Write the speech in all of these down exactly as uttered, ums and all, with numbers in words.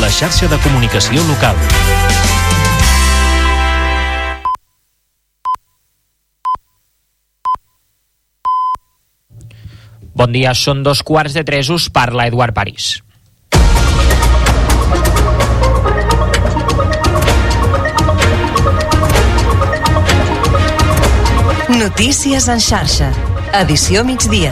la xarxa de comunicació local. Bon dia, són dos quarts de tres, us parla Eduard París. Notícies en xarxa, edició migdia.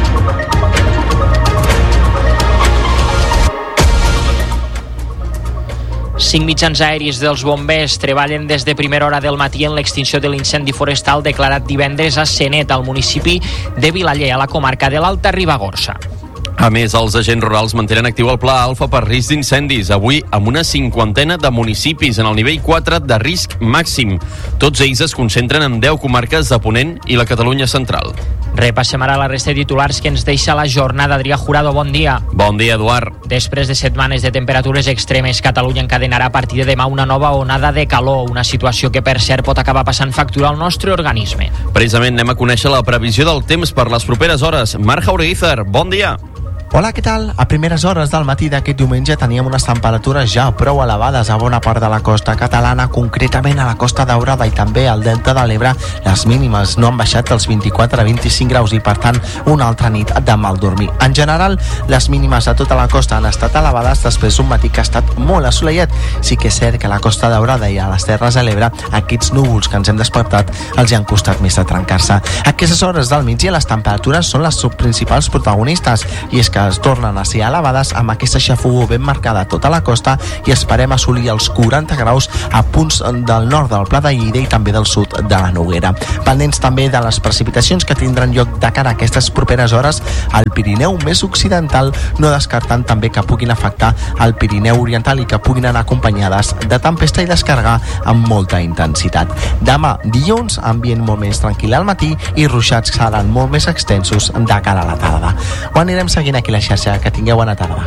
Cinc mitjans aèris dels bombers treballen des de primera hora del matí en l'extinció de l'incendi forestal declarat divendres a Senet, al municipi de Vilaller, a la comarca de l'Alta Ribagorça. A més, els agents rurals mantenen actiu el Pla Alfa per risc d'incendis, avui amb una cinquantena de municipis en el nivell quatre de risc màxim. Tots ells es concentren en deu comarques de Ponent i la Catalunya central. Repassem ara la resta de titulars que ens deixa la jornada. Adrià Jurado, bon dia. Bon dia, Eduard. Després de setmanes de temperatures extremes, Catalunya encadenarà a partir de demà una nova onada de calor, una situació que per cert pot acabar passant factura al nostre organisme. Precisament anem a conèixer la previsió del temps per les properes hores. Marc Jaureguizar, bon dia. Hola, què tal? A primeres hores del matí d'aquest diumenge teníem unes temperatures ja prou elevades a bona part de la costa catalana, concretament a la Costa Daurada i també al Delta de l'Ebre. Les mínimes no han baixat dels vint-i-quatre a vint-i-cinc graus i, per tant, una altra nit de mal dormir. En general, les mínimes a tota la costa han estat elevades després d'un matí que ha estat molt assolellat. Sí que és cert que a la Costa Daurada i a les Terres de l'Ebre aquests núvols que ens hem despertat els hi han costat més de trencar-se. A aquestes hores del migdia les temperatures són les principals protagonistes i és que es tornen a ser elevades amb aquesta xafogor ben marcada a tota la costa i esperem assolir els quaranta graus a punts del nord del Pla de Lleida i també del sud de la Noguera. Pendents també de les precipitacions que tindran lloc de cara a aquestes properes hores al Pirineu més occidental, no descartant també que puguin afectar el Pirineu oriental i que puguin anar acompanyades de tempesta i descarregar amb molta intensitat. Demà, dilluns, ambient molt més tranquil al matí i ruixats seran molt més extensos de cara a la tarda. Ho anirem seguint aquí la xarxa. Que tingueu bona tarda.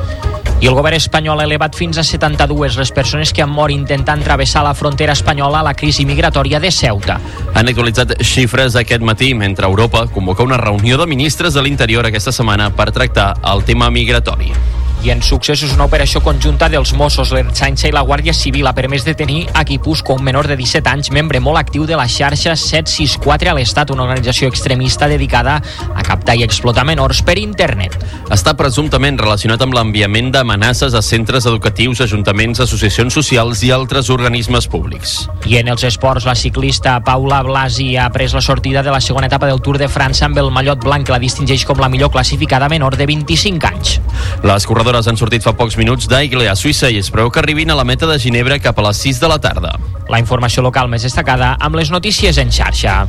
I el govern espanyol ha elevat fins a setanta-dues les persones que han mort intentant travessar la frontera espanyola a la crisi migratòria de Ceuta. Han actualitzat xifres aquest matí, mentre Europa convoca una reunió de ministres de l'Interior aquesta setmana per tractar el tema migratori. I en successos, una operació conjunta dels Mossos, l'Ertzaintza i la Guàrdia Civil ha permès detenir a Guipúscoa un menor de disset anys, membre molt actiu de la xarxa set sis quatre a l'Estat, una organització extremista dedicada a captar i explotar menors per internet. Està presumptament relacionat amb l'enviament d'amenaces a centres educatius, ajuntaments, associacions socials i altres organismes públics. I en els esports, la ciclista Paula Blasi ha pres la sortida de la segona etapa del Tour de França amb el mallot blanc que la distingeix com la millor classificada menor de vint-i-cinc anys. Les corredores han sortit fa pocs minuts d'Aigle a Suïssa i es preveu que arribin a la meta de Ginebra cap a les sis de la tarda. La informació local més destacada amb les notícies en xarxa.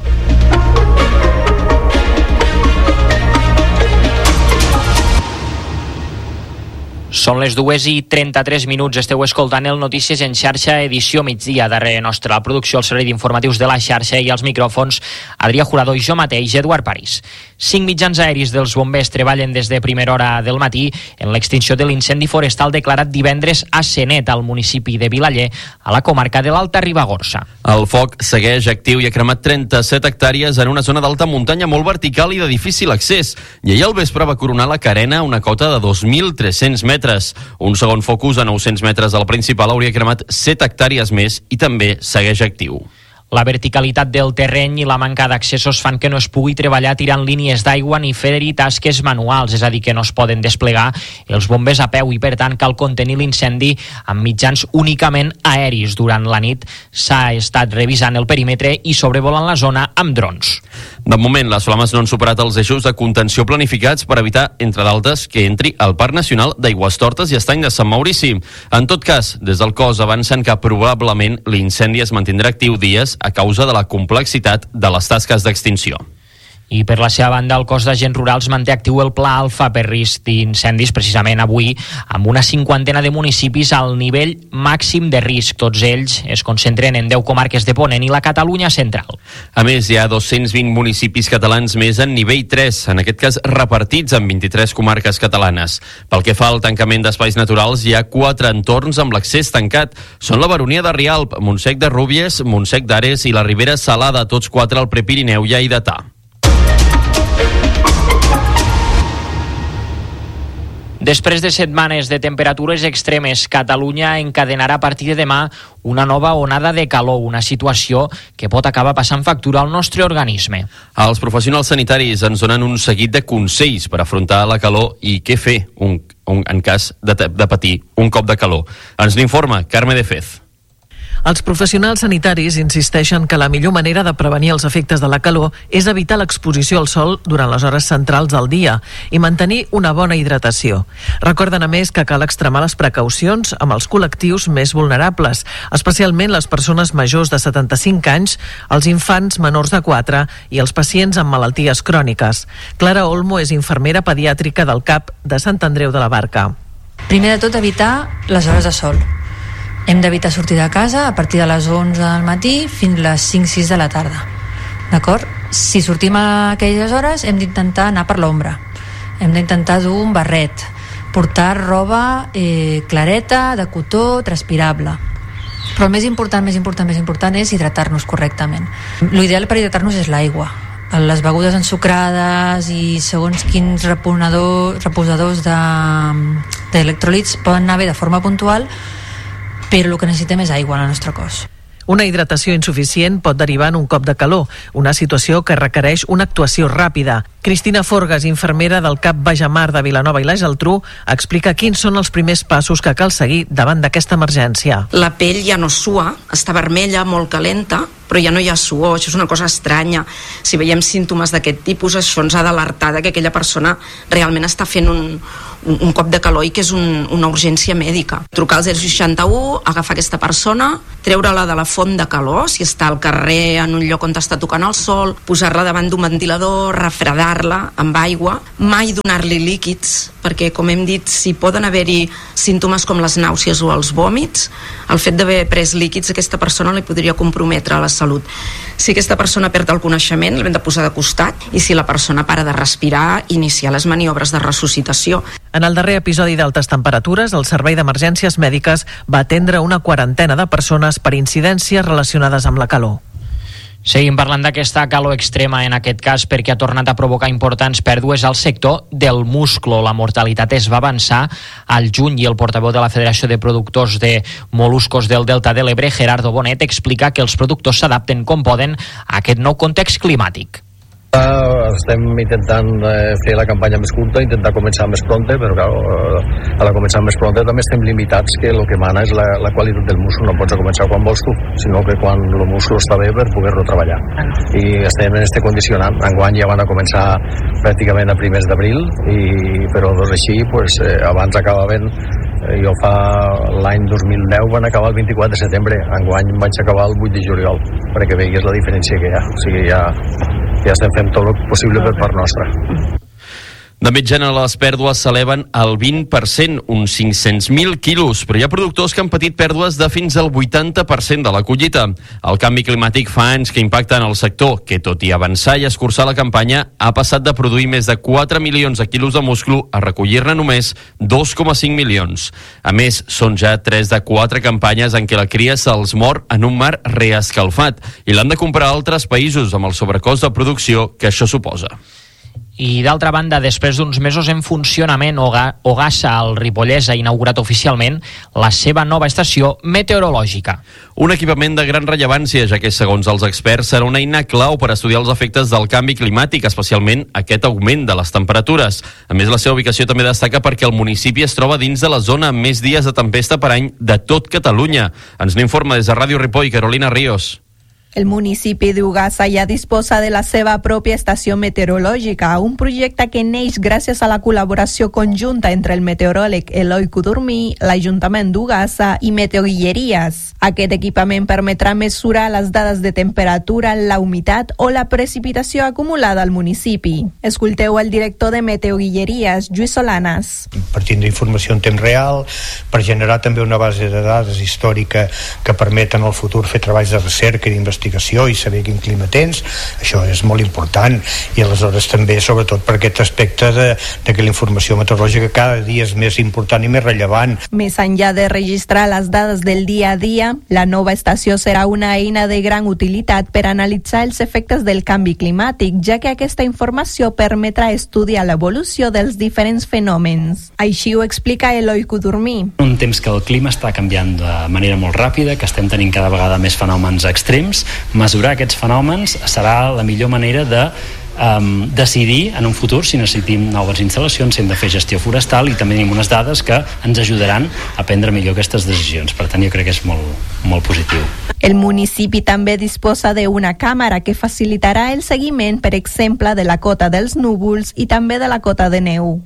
Són les dues i trenta-tres minuts. Esteu escoltant el Notícies en xarxa, edició migdia. Darrere nostra, la producció, el servei d'informatius de la xarxa i els micròfons, Adrià Jurado i jo mateix, Eduard París. Cinc mitjans aèris dels bombers treballen des de primera hora del matí en l'extinció de l'incendi forestal declarat divendres a Senet, al municipi de Vilaller, a la comarca de l'Alta Ribagorça. El foc segueix actiu i ha cremat trenta-set hectàrees en una zona d'alta muntanya molt vertical i de difícil accés. I ahir al vespre va coronar la Carena una cota de dos mil tres-cents metres. Un segon focus a nou-cents metres del principal hauria cremat set hectàrees més i també segueix actiu. La verticalitat del terreny i la manca d'accessos fan que no es pugui treballar tirant línies d'aigua ni fer-hi tasques manuals, és a dir, que no es poden desplegar els bombers a peu i, per tant, cal contenir l'incendi amb mitjans únicament aeris. Durant la nit s'ha estat revisant el perímetre i sobrevolant la zona amb drons. De moment, les flames no han superat els eixos de contenció planificats per evitar, entre d'altres, que entri al Parc Nacional d'Aigüestortes i Estany de Sant Maurici. En tot cas, des del cos avancen que probablement l'incendi es mantindrà actiu dies a causa de la complexitat de les tasques d'extinció. I per la seva banda, el cos d'agents rurals manté actiu el Pla Alfa per risc d'incendis, precisament avui, amb una cinquantena de municipis al nivell màxim de risc. Tots ells es concentren en deu comarques de Ponent i la Catalunya central. A més, hi ha dos-cents vint municipis catalans més en nivell tres, en aquest cas repartits en vint-i-tres comarques catalanes. Pel que fa al tancament d'espais naturals, hi ha quatre entorns amb l'accés tancat. Són la Baronia de Rialp, Montsec de Rúbies, Montsec d'Ares i la Ribera Salada, tots quatre al Prepirineu i a Aidatà. Després de setmanes de temperatures extremes, Catalunya encadenarà a partir de demà una nova onada de calor, una situació que pot acabar passant factura al nostre organisme. Els professionals sanitaris ens donen un seguit de consells per afrontar la calor i què fer un, un, en cas de, de patir un cop de calor. Ens n'informa Carme de Fez. Els professionals sanitaris insisteixen que la millor manera de prevenir els efectes de la calor és evitar l'exposició al sol durant les hores centrals del dia i mantenir una bona hidratació. Recorden, a més, que cal extremar les precaucions amb els col·lectius més vulnerables, especialment les persones majors de setanta-cinc anys, els infants menors de quatre i els pacients amb malalties cròniques. Clara Olmo és infermera pediàtrica del C A P de Sant Andreu de la Barca. Primer de tot, evitar les hores de sol. Hem d'evitar sortir de casa a partir de les onze del matí fins a les cinc sis de la tarda. D'acord? Si sortim a aquelles hores hem d'intentar anar per l'ombra. Hem d'intentar dur un barret, portar roba eh, clareta, de cotó, transpirable. Però el més important, més important, més important és hidratar-nos correctament. L'ideal per hidratar-nos és l'aigua. Les begudes ensucrades i segons quins reponedor, reposadors d'electròlits poden anar bé de forma puntual, però el que necessitem és aigua en el nostre cos. Una hidratació insuficient pot derivar en un cop de calor, una situació que requereix una actuació ràpida. Cristina Forgas, infermera del C A P Bajamar de Vilanova i la Geltrú, explica quins són els primers passos que cal seguir davant d'aquesta emergència. La pell ja no sua, està vermella, molt calenta, però ja no hi ha suor, això és una cosa estranya. Si veiem símptomes d'aquest tipus, això ens ha d'alertar que aquella persona realment està fent un, un, un cop de calor i que és un, una urgència mèdica. Trucar al zero seixanta u, agafar aquesta persona, treure-la de la font de calor, si està al carrer en un lloc on està tocant el sol, posar-la davant d'un ventilador, refredar-la amb aigua, mai donar-li líquids, perquè, com hem dit, si poden haver-hi símptomes com les nàusees o els vòmits, el fet d'haver pres líquids a aquesta persona li podria comprometre la salut. Si aquesta persona perd el coneixement, l'hem de posar de costat, i si la persona para de respirar, iniciar les maniobres de resuscitació. En el darrer episodi d'altes temperatures, el Servei d'Emergències Mèdiques va atendre una quarantena de persones per incidències relacionades amb la calor. Seguim parlant d'aquesta calor extrema, en aquest cas perquè ha tornat a provocar importants pèrdues al sector del musclo. La mortalitat es va avançar al juny i el portaveu de la Federació de Productors de Moluscos del Delta de l'Ebre, Gerardo Bonet, explica que els productors s'adapten com poden a aquest nou context climàtic. Estem intentant fer la campanya més curta, intentar començar més pronta, però clar, a la començar més pronta també estem limitats, que el que mana és la, la qualitat del múscul. No pots començar quan vols tu, sinó que quan el múscul està bé per poder-lo treballar. I estem en este condicionant. Enguany ja van a començar pràcticament a primers d'abril, i però doncs així, pues, eh, abans acabaven, eh, jo fa l'any dos mil deu van acabar el vint-i-quatre de setembre, enguany vaig acabar el vuit de juliol, perquè veigues la diferència que hi ha. O sigui, ja ja estem fent tot el possible per part nostra. De mitjana, les pèrdues s'eleven al vint per cent, uns cinc-cents mil quilos, però hi ha productors que han patit pèrdues de fins al vuitanta per cent de la collita. El canvi climàtic fa anys que impacta en el sector, que tot i avançar i escurçar la campanya, ha passat de produir més de quatre milions de quilos de musclo a recollir-ne només dos coma cinc milions. A més, són ja tres de quatre campanyes en què la cria se'ls mor en un mar reescalfat i l'han de comprar a altres països amb el sobrecost de producció que això suposa. I d'altra banda, després d'uns mesos en funcionament, Ogassa, al Ripollès, ha inaugurat oficialment la seva nova estació meteorològica. Un equipament de gran rellevància, ja que, segons els experts, serà una eina clau per estudiar els efectes del canvi climàtic, especialment aquest augment de les temperatures. A més, la seva ubicació també destaca perquè el municipi es troba dins de la zona amb més dies de tempesta per any de tot Catalunya. Ens n'informa des de Ràdio Ripoll, Carolina Ríos. El municipi d'Ogassa ja disposa de la seva pròpia estació meteorològica, un projecte que neix gràcies a la col·laboració conjunta entre el meteoròleg Eloi Codormí, l'Ajuntament d'Ogassa i Meteoguilleries. Aquest equipament permetrà mesurar les dades de temperatura, la humitat o la precipitació acumulada al municipi. Escolteu el director de Meteoguilleries, Lluís Solanas. Per tindre informació en temps real, per generar també una base de dades històrica que permet en el futur fer treballs de recerca i d'investigació investigació i saber quin clima tens, això és molt important, i aleshores també sobretot per aquest aspecte de, de que la informació meteorològica cada dia és més important i més rellevant. Més enllà de registrar les dades del dia a dia, la nova estació serà una eina de gran utilitat per analitzar els efectes del canvi climàtic, ja que aquesta informació permetrà estudiar l'evolució dels diferents fenòmens. Així ho explica Eloi Codormí. Un temps que el clima està canviant de manera molt ràpida, que estem tenint cada vegada més fenòmens extrems. Mesurar aquests fenòmens serà la millor manera de um, decidir en un futur si necessitem noves instal·lacions, si hem de fer gestió forestal, i també tenim unes dades que ens ajudaran a prendre millor aquestes decisions. Per tant, jo crec que és molt, molt positiu. El municipi també disposa d'una càmera que facilitarà el seguiment, per exemple, de la cota dels núvols i també de la cota de neu.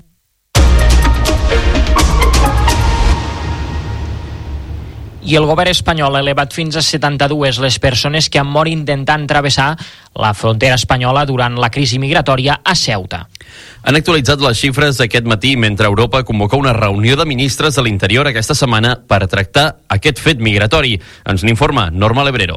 I el govern espanyol ha elevat fins a setanta-dues les persones que han mort intentant travessar la frontera espanyola durant la crisi migratòria a Ceuta. Han actualitzat les xifres aquest matí mentre Europa convoca una reunió de ministres de l'Interior aquesta setmana per tractar aquest fet migratori. Ens n'informa Norma Lebrero.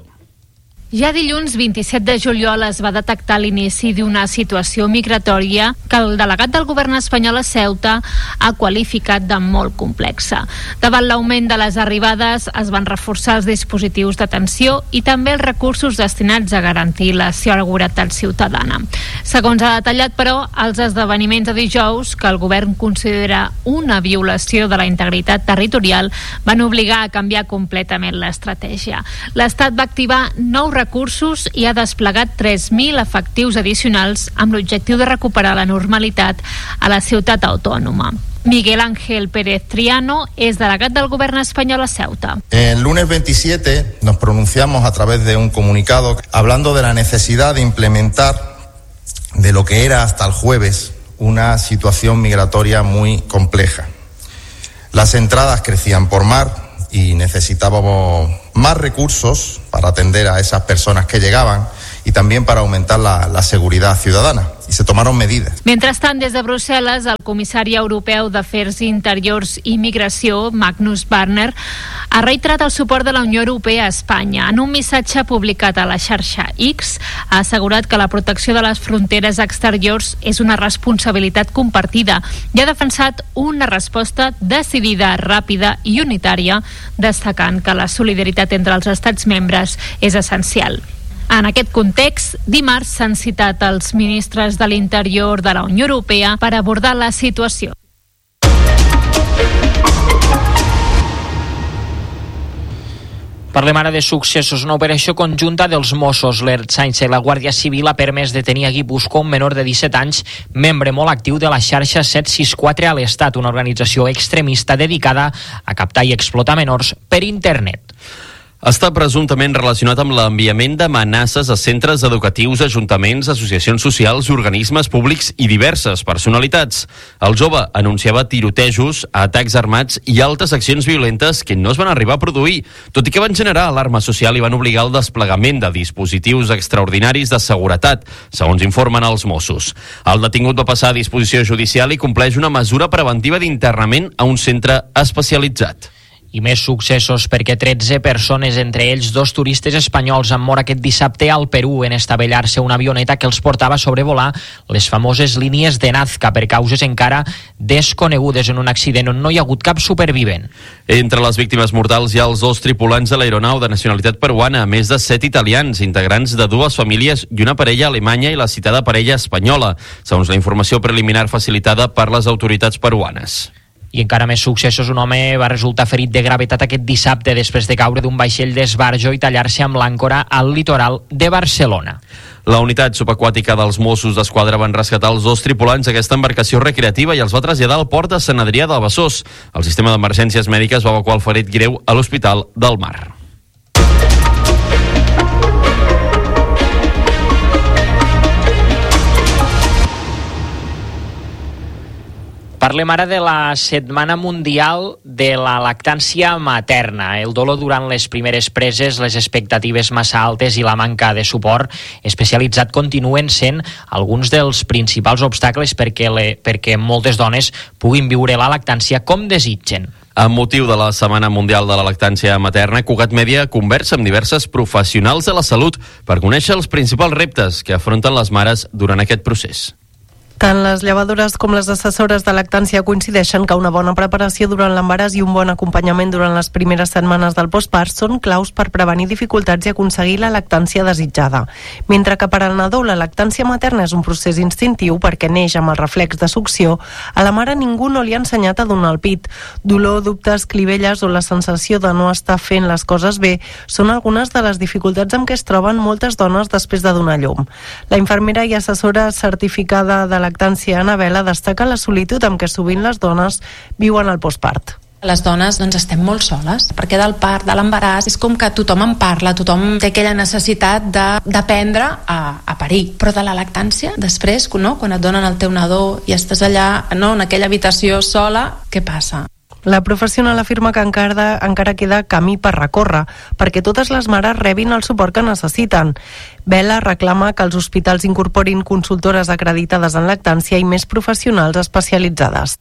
Ja dilluns vint-i-set de juliol es va detectar l'inici d'una situació migratòria que el delegat del govern espanyol a Ceuta ha qualificat de molt complexa. Davant l'augment de les arribades es van reforçar els dispositius d'atenció i també els recursos destinats a garantir la seguretat ciutadana. Segons ha detallat, però, els esdeveniments de dijous, que el govern considera una violació de la integritat territorial, van obligar a canviar completament l'estratègia. L'Estat va activar nous recursos i ha desplegat tres mil efectius addicionals amb l'objectiu de recuperar la normalitat a la ciutat autònoma. Miguel Ángel Pérez Triano es delegat del gobierno español a Ceuta. El lunes veintisiete nos pronunciamos a través de un comunicado hablando de la necesidad de implementar de lo que era hasta el jueves una situación migratoria muy compleja. Las entradas crecían por mar y necesitábamos más recursos para atender a esas personas que llegaban y también para aumentar la, la seguridad ciudadana. I se tomaron medidas. Mentrestant, des de Brussel·les, el comissari europeu d'Afers Interiors i Migració, Magnus Barner, ha reiterat el suport de la Unió Europea a Espanya. En un missatge publicat a la xarxa X, ha assegurat que la protecció de les fronteres exteriors és una responsabilitat compartida i ha defensat una resposta decidida, ràpida i unitària, destacant que la solidaritat entre els estats membres és essencial. En aquest context, dimarts s'han citat els ministres de l'Interior de la Unió Europea per abordar la situació. Parlem ara de successos. Una operació conjunta dels Mossos, l'Ertzaintza i la Guàrdia Civil ha permès detenir a Guipúscoa un menor de disset anys, membre molt actiu de la xarxa set sis quatre a l'Estat, una organització extremista dedicada a captar i explotar menors per internet. Està presumptament relacionat amb l'enviament d'amenaces a centres educatius, ajuntaments, associacions socials, organismes públics i diverses personalitats. El jove anunciava tirotejos, atacs armats i altres accions violentes que no es van arribar a produir, tot i que van generar alarma social i van obligar al desplegament de dispositius extraordinaris de seguretat, segons informen els Mossos. El detingut va passar a disposició judicial i compleix una mesura preventiva d'internament a un centre especialitzat. I més successos perquè tretze persones, entre ells dos turistes espanyols, han mort aquest dissabte al Perú en estavellar-se una avioneta que els portava a sobrevolar les famoses línies de Nazca per causes encara desconegudes en un accident on no hi ha hagut cap supervivent. Entre les víctimes mortals hi ha els dos tripulants de l'aeronau de nacionalitat peruana, a més de set italians, integrants de dues famílies i una parella alemanya i la citada parella espanyola, segons la informació preliminar facilitada per les autoritats peruanes. I encara més successos, un home va resultar ferit de gravetat aquest dissabte després de caure d'un vaixell d'esbarjo i tallar-se amb l'àncora al litoral de Barcelona. La unitat subaquàtica dels Mossos d'Esquadra van rescatar els dos tripulants d'aquesta embarcació recreativa i els va traslladar al port de Sant Adrià del Besòs. El sistema d'emergències mèdiques va evacuar el ferit greu a l'Hospital del Mar. Parlem ara de la Setmana Mundial de la Lactància Materna. El dolor durant les primeres preses, les expectatives massa altes i la manca de suport especialitzat continuen sent alguns dels principals obstacles perquè, le, perquè moltes dones puguin viure la lactància com desitgen. Amb motiu de la Setmana Mundial de la Lactància Materna, Cugat Mèdia conversa amb diverses professionals de la salut per conèixer els principals reptes que afronten les mares durant aquest procés. Tant les llevadores com les assessores de lactància coincideixen que una bona preparació durant l'embaràs i un bon acompanyament durant les primeres setmanes del postpart són claus per prevenir dificultats i aconseguir la lactància desitjada. Mentre que per al nadó la lactància materna és un procés instintiu perquè neix amb el reflex de succió, a la mare ningú no li ha ensenyat a donar el pit. Dolor, dubtes, clivelles o la sensació de no estar fent les coses bé són algunes de les dificultats amb què es troben moltes dones després de donar llum. La infermera i assessora certificada de lactància Anabela destaca la solitud amb què sovint les dones viuen el postpart. Les dones doncs, estem molt soles, perquè del part, de l'embaràs, és com que tothom en parla, tothom té aquella necessitat d'aprendre a, a parir. Però de la lactància, després, no? Quan et donen el teu nadó i estàs allà, no? En aquella habitació sola, què passa? La professional afirma que encara, encara queda camí per recórrer, perquè totes les mares rebin el suport que necessiten. Bela reclama que els hospitals incorporin consultores acreditades en lactància i més professionals especialitzades.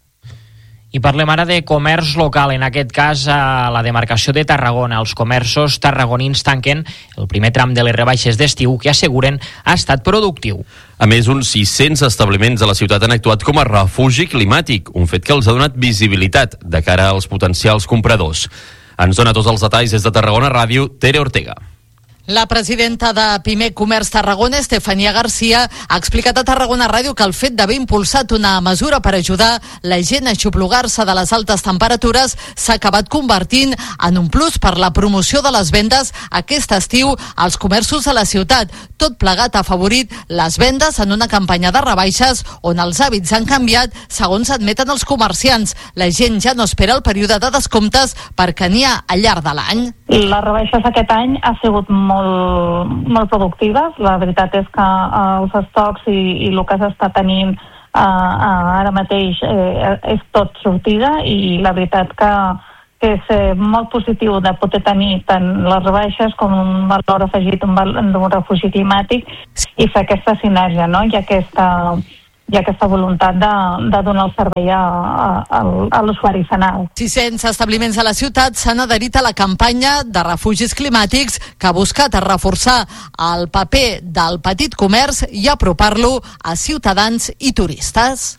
I parlem ara de comerç local, en aquest cas a la demarcació de Tarragona. Els comerços tarragonins tanquen el primer tram de les rebaixes d'estiu que asseguren ha estat productiu. A més, uns sis-cents establiments de la ciutat han actuat com a refugi climàtic, un fet que els ha donat visibilitat de cara als potencials compradors. Ens dona tots els detalls des de Tarragona Ràdio, Tere Ortega. La presidenta de Pimec Comerç Tarragona, Estefania Garcia, ha explicat a Tarragona Ràdio que el fet d'haver impulsat una mesura per ajudar la gent a aixoplugar-se de les altes temperatures s'ha acabat convertint en un plus per la promoció de les vendes aquest estiu als comerços de la ciutat. Tot plegat ha afavorit les vendes en una campanya de rebaixes on els hàbits han canviat segons admeten els comerciants. La gent ja no espera el període de descomptes perquè n'hi ha al llarg de l'any. Les rebaixes aquest any ha sigut molt Molt, molt productives. La veritat és que eh, els estocs i, i el que s'està tenint eh, eh, ara mateix eh, és tot sortida i la veritat que, que és eh, molt positiu de poder tenir tant les rebaixes com un valor afegit, un, val, un refugi climàtic i fer aquesta sinergia, no? I aquesta hi ha aquesta voluntat de, de donar el servei a, a, a l'usuari final. sis-cents establiments a la ciutat s'han adherit a la campanya de refugis climàtics que ha buscat reforçar el paper del petit comerç i apropar-lo a ciutadans i turistes.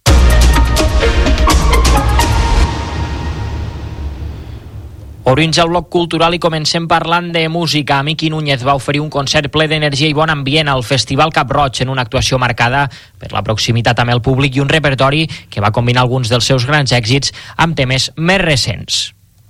Obrim ja el bloc cultural i comencem parlant de música. Miqui Núñez va oferir un concert ple d'energia i bon ambient al Festival Cap Roig en una actuació marcada per la proximitat amb el públic i un repertori que va combinar alguns dels seus grans èxits amb temes més recents.